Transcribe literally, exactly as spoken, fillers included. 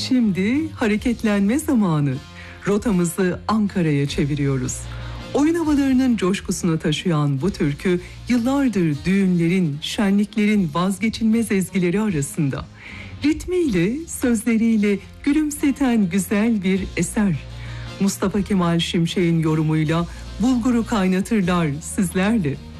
Şimdi hareketlenme zamanı. Rotamızı Ankara'ya çeviriyoruz. Oyun havalarının coşkusunu taşıyan bu türkü yıllardır düğünlerin, şenliklerin vazgeçilmez ezgileri arasında. Ritmiyle, sözleriyle gülümseten güzel bir eser. Mustafa Kemal Şimşek'in yorumuyla bulguru kaynatırlar sizlerle.